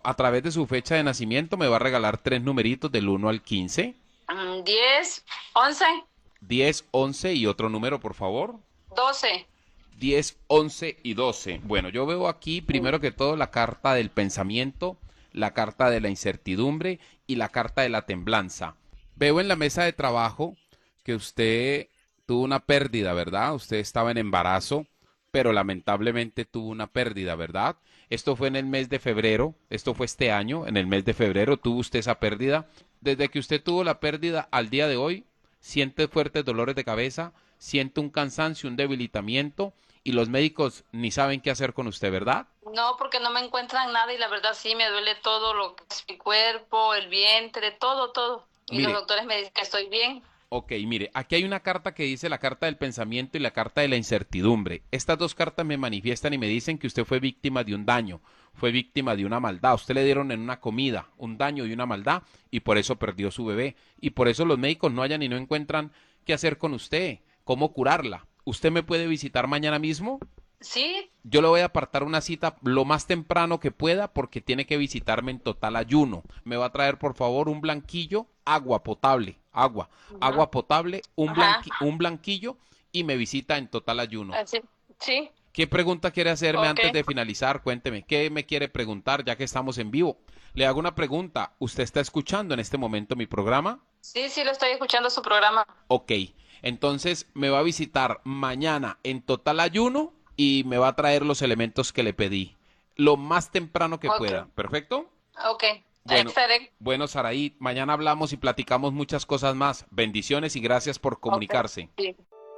A través de su fecha de nacimiento me va a regalar tres numeritos del 1 al 15. 10, 11, 10, 11 y otro número, por favor. 12. 10, 11 y 12. Bueno, yo veo aquí primero que todo la carta del pensamiento, la carta de la incertidumbre y la carta de la temblanza. Veo en la mesa de trabajo que usted tuvo una pérdida, ¿verdad? Usted estaba en embarazo, pero lamentablemente tuvo una pérdida, ¿verdad? Esto fue en el mes de febrero, esto fue este año, en el mes de febrero tuvo usted esa pérdida. Desde que usted tuvo la pérdida al día de hoy, siente fuertes dolores de cabeza, siente un cansancio, un debilitamiento y los médicos ni saben qué hacer con usted, ¿verdad? No, porque no me encuentran nada y la verdad sí me duele todo lo que es mi cuerpo, el vientre, todo, todo. Y los Mire, doctores me dicen que estoy bien. ok, mire, aquí hay una carta que dice la carta del pensamiento y la carta de la incertidumbre. Estas dos cartas me manifiestan y me dicen que usted fue víctima de un daño, fue víctima de una maldad. Usted le dieron en una comida un daño y una maldad y por eso perdió su bebé. Y por eso los médicos no hallan y no encuentran qué hacer con usted, cómo curarla. ¿Usted me puede visitar mañana mismo? Sí, Yo le voy a apartar una cita lo más temprano que pueda porque tiene que visitarme en total ayuno. Me va a traer por favor un blanquillo, agua potable, ajá, agua potable, ajá, un blanquillo y me visita en total ayuno. así, sí, ¿Qué pregunta quiere hacerme ok. antes de finalizar? Cuénteme, ¿qué me quiere preguntar ya que estamos en vivo? Le hago una pregunta. ¿Usted está escuchando en este momento mi programa? Sí, sí, lo estoy escuchando su programa. Ok, entonces me va a visitar mañana en total ayuno y me va a traer los elementos que le pedí. Lo más temprano que Ok, pueda. ¿Perfecto? ok. Ahí Bueno, estaré. bueno, Saraí, mañana hablamos y platicamos muchas cosas más. Bendiciones y gracias por Ok, comunicarse. sí.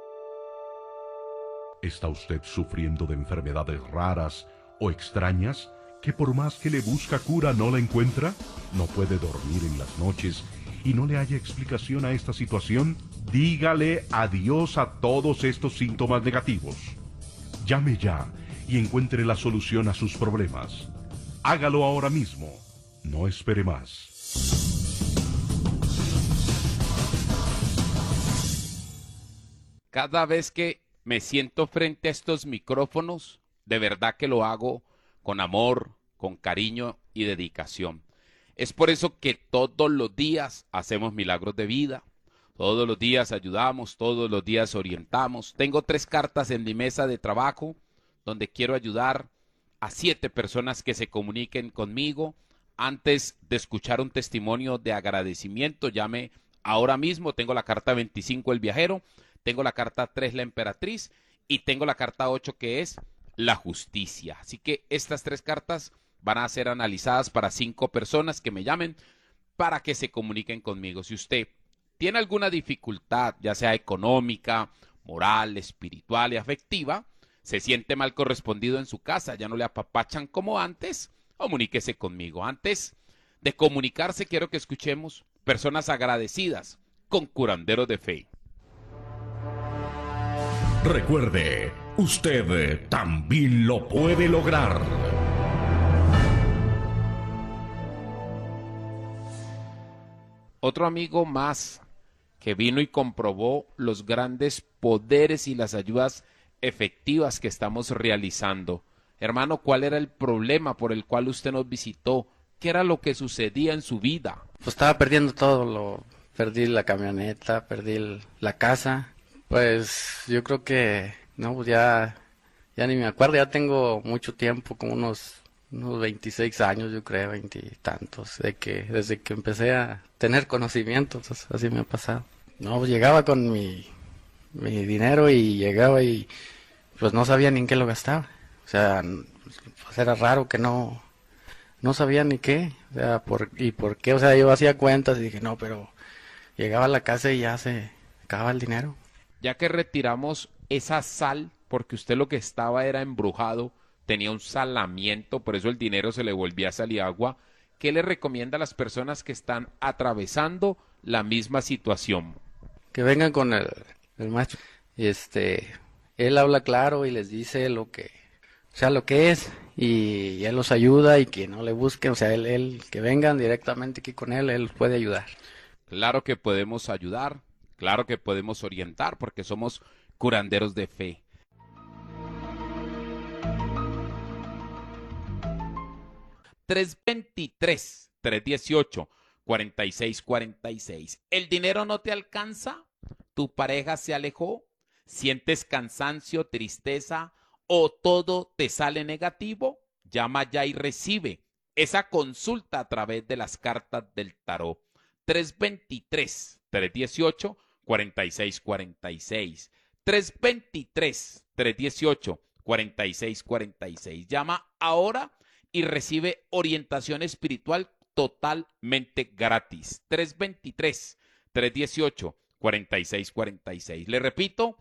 ¿Está usted sufriendo de enfermedades raras o extrañas que por más que le busca cura no la encuentra? ¿No puede dormir en las noches y no le haya explicación a esta situación? Dígale adiós a todos estos síntomas negativos. Llame ya y encuentre la solución a sus problemas. Hágalo ahora mismo. No espere más. Cada vez que me siento frente a estos micrófonos, de verdad que lo hago con amor, con cariño y dedicación. Es por eso que todos los días hacemos milagros de vida, todos los días ayudamos, todos los días orientamos. Tengo tres cartas en mi mesa de trabajo donde quiero ayudar a 7 personas que se comuniquen conmigo. Antes de escuchar un testimonio de agradecimiento, llame ahora mismo. Tengo la carta 25, el viajero, tengo la carta 3, la emperatriz, y tengo la carta 8, que es la justicia. Así que estas tres cartas van a ser analizadas para 5 personas que me llamen para que se comuniquen conmigo. Si usted tiene alguna dificultad, ya sea económica, moral, espiritual y afectiva, se siente mal correspondido en su casa, ya no le apapachan como antes, comuníquese conmigo. Antes de comunicarse, quiero que escuchemos personas agradecidas con curanderos de fe. Recuerde, usted también lo puede lograr. Otro amigo más que vino y comprobó los grandes poderes y las ayudas efectivas que estamos realizando. Hermano, ¿cuál era el problema por el cual usted nos visitó? ¿Qué era lo que sucedía en su vida? Pues estaba perdiendo todo, perdí la camioneta, perdí la casa. Pues yo creo que, no, pues ya ni me acuerdo, ya tengo mucho tiempo, como unos 26 años, yo creo, 20 y tantos, desde que empecé a tener conocimientos, así me ha pasado. No, pues llegaba con mi dinero y llegaba y pues no sabía ni en qué lo gastaba. O sea, pues era raro que no sabía ni qué, o sea, por qué, o sea, yo hacía cuentas y dije, no, pero llegaba a la casa y ya se acababa el dinero. Ya que retiramos esa sal, porque usted lo que estaba era embrujado, tenía un salamiento, por eso el dinero se le volvía sal y agua, ¿qué le recomienda a las personas que están atravesando la misma situación? Que vengan con el maestro. Y él habla claro y les dice o sea, lo que es, y él los ayuda y que no le busquen, o sea, que vengan directamente aquí con él los puede ayudar. Claro que podemos ayudar, claro que podemos orientar, porque somos curanderos de fe. 323-318-4646. ¿El dinero no te alcanza? ¿Tu pareja se alejó? ¿Sientes cansancio, tristeza o todo te sale negativo? Llama ya y recibe esa consulta a través de las cartas del tarot. 323-318-4646. 323-318-4646. Llama ahora y recibe orientación espiritual totalmente gratis. 323-318-4646. Le repito,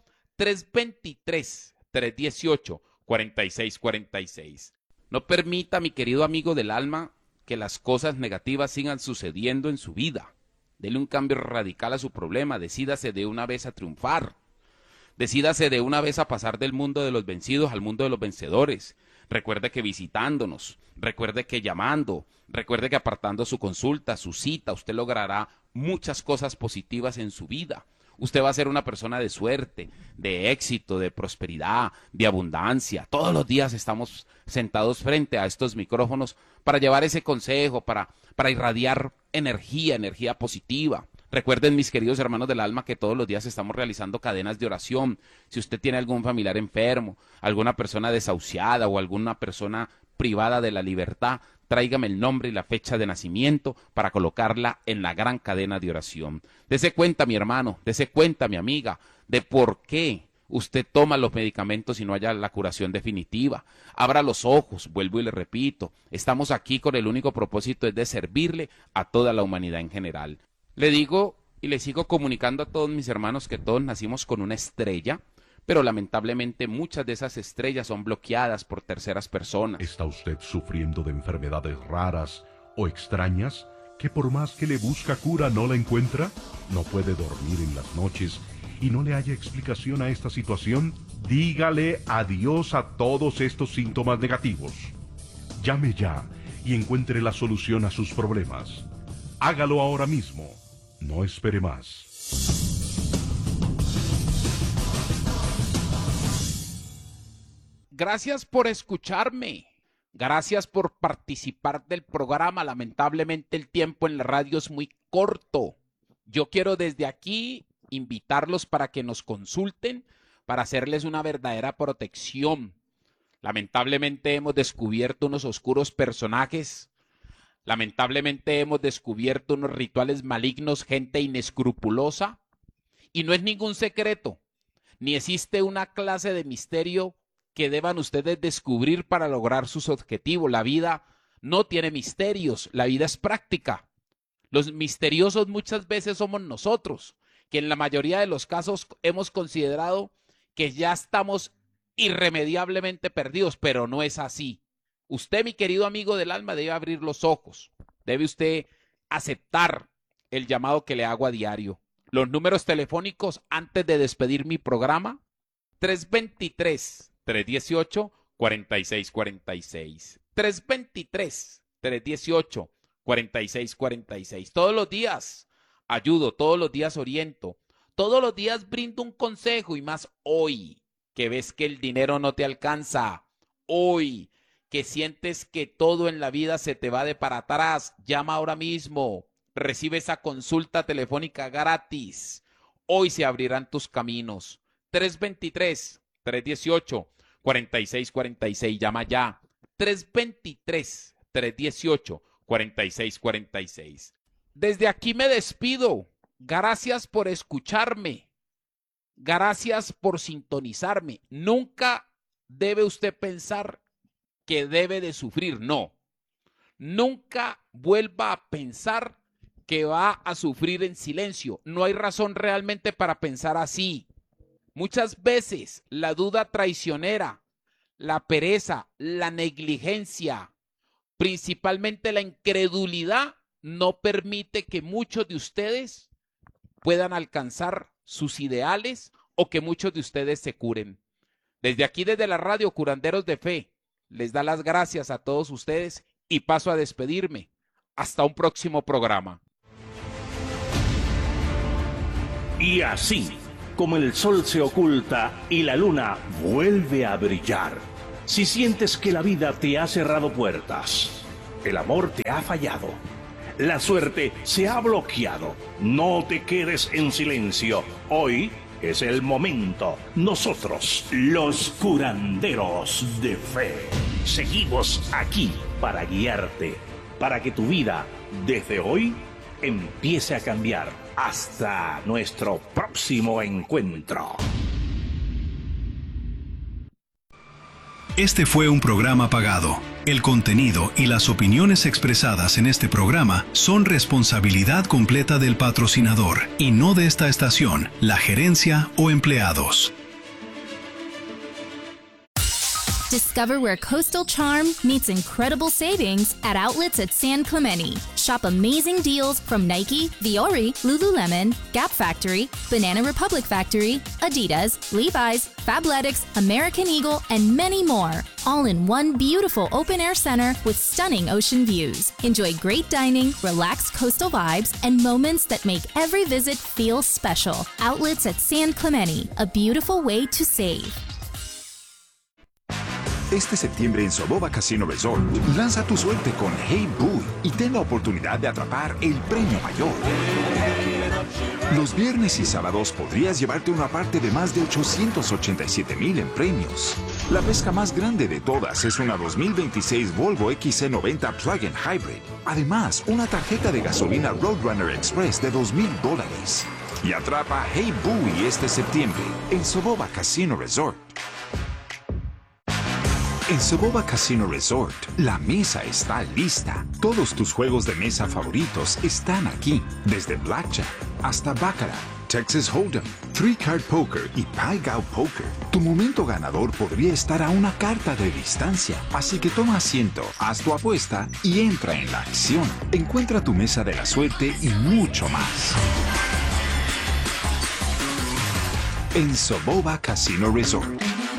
323-318-4646. No permita, mi querido amigo del alma, que las cosas negativas sigan sucediendo en su vida. Dele un cambio radical a su problema. Decídase de una vez a triunfar. Decídase de una vez a pasar del mundo de los vencidos al mundo de los vencedores. Recuerde que visitándonos, recuerde que llamando, recuerde que apartando su consulta, su cita, usted logrará muchas cosas positivas en su vida. Usted va a ser una persona de suerte, de éxito, de prosperidad, de abundancia. Todos los días estamos sentados frente a estos micrófonos para llevar ese consejo, para irradiar energía positiva. Recuerden, mis queridos hermanos del alma, que todos los días estamos realizando cadenas de oración. Si usted tiene algún familiar enfermo, alguna persona desahuciada o alguna persona privada de la libertad, tráigame el nombre y la fecha de nacimiento para colocarla en la gran cadena de oración. Dese cuenta, mi hermano, dese cuenta, mi amiga, de por qué usted toma los medicamentos y no haya la curación definitiva. Abra los ojos, vuelvo y le repito, estamos aquí con el único propósito es de servirle a toda la humanidad en general. Le digo y le sigo comunicando a todos mis hermanos que todos nacimos con una estrella, pero lamentablemente muchas de esas estrellas son bloqueadas por terceras personas. ¿Está usted sufriendo de enfermedades raras o extrañas que por más que le busca cura no la encuentra? ¿No puede dormir en las noches y no le haya explicación a esta situación? Dígale adiós a todos estos síntomas negativos. Llame ya y encuentre la solución a sus problemas. Hágalo ahora mismo. No espere más. Gracias por escucharme. Gracias por participar del programa. Lamentablemente el tiempo en la radio es muy corto. Yo quiero desde aquí invitarlos para que nos consulten, para hacerles una verdadera protección. Lamentablemente hemos descubierto unos oscuros personajes. Lamentablemente hemos descubierto unos rituales malignos, gente inescrupulosa. Y no es ningún secreto, ni existe una clase de misterio que deban ustedes descubrir para lograr sus objetivos. La vida no tiene misterios, la vida es práctica. Los misteriosos muchas veces somos nosotros, que en la mayoría de los casos hemos considerado que ya estamos irremediablemente perdidos, pero no es así. Usted, mi querido amigo del alma, debe abrir los ojos, debe usted aceptar el llamado que le hago a diario. Los números telefónicos antes de despedir mi programa, 323-318-4646. 323-318-4646. Todos los días ayudo, todos los días oriento, todos los días brindo un consejo y más hoy, que ves que el dinero no te alcanza, hoy, que sientes que todo en la vida se te va de para atrás, llama ahora mismo, recibe esa consulta telefónica gratis. Hoy se abrirán tus caminos. 323-318-4646, llama ya. 323-318-4646. Desde aquí me despido. Gracias por escucharme. Gracias por sintonizarme. Nunca debe usted pensar que debe de sufrir, no. Nunca vuelva a pensar que va a sufrir en silencio. No hay razón realmente para pensar así. Muchas veces la duda traicionera, la pereza, la negligencia, principalmente la incredulidad, no permite que muchos de ustedes puedan alcanzar sus ideales o que muchos de ustedes se curen. Desde aquí, desde la radio Curanderos de Fe, les da las gracias a todos ustedes y paso a despedirme. Hasta un próximo programa. Y así, como el sol se oculta y la luna vuelve a brillar, si sientes que la vida te ha cerrado puertas, El amor te ha fallado. La suerte se ha bloqueado. No te quedes en silencio. Hoy es el momento. Nosotros, los curanderos de fe, seguimos aquí para guiarte, para que tu vida desde hoy empiece a cambiar. Hasta nuestro próximo encuentro. Este fue un programa pagado. El contenido y las opiniones expresadas en este programa son responsabilidad completa del patrocinador y no de esta estación, la gerencia o empleados. Discover where coastal charm meets incredible savings at outlets at San Clemente. Shop amazing deals from Nike, Viore, Lululemon, Gap Factory, Banana Republic Factory, Adidas, Levi's, Fabletics, American Eagle, and many more. All in one beautiful open-air center with stunning ocean views. Enjoy great dining, relaxed coastal vibes, and moments that make every visit feel special. Outlets at San Clemente, a beautiful way to save. Este septiembre en Soboba Casino Resort, lanza tu suerte con Hey Buoy y ten la oportunidad de atrapar el premio mayor. Los viernes y sábados podrías llevarte una parte de más de 887,000 en premios. La pesca más grande de todas es una 2026 Volvo XC90 Plug-in Hybrid. Además, una tarjeta de gasolina Roadrunner Express de $2,000. Y atrapa Hey Buoy este septiembre en Soboba Casino Resort. En Soboba Casino Resort, la mesa está lista. Todos tus juegos de mesa favoritos están aquí. Desde Blackjack hasta Baccarat, Texas Hold'em, Three Card Poker y Pai Gow Poker. Tu momento ganador podría estar a una carta de distancia. Así que toma asiento, haz tu apuesta y entra en la acción. Encuentra tu mesa de la suerte y mucho más. En Soboba Casino Resort.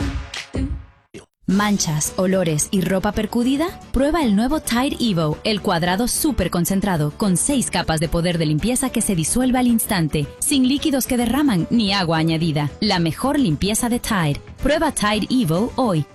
¿Manchas, olores y ropa percudida? Prueba el nuevo Tide Evo, el cuadrado súper concentrado, con 6 capas de poder de limpieza que se disuelve al instante, sin líquidos que derraman ni agua añadida. La mejor limpieza de Tide. Prueba Tide Evo hoy